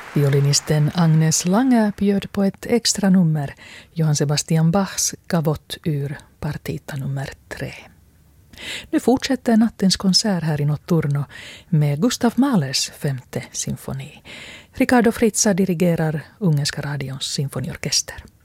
Violinisten Agnes Lange bjöd på ett extra nummer, Johann Sebastian Bachs Gavotte ur partita nummer 3. Nu fortsätter nattens konsert här i Notturno med Gustav Mahlers 5:e symfoni. Ricardo Frizza dirigerar Ungerska radions symfoniorkester.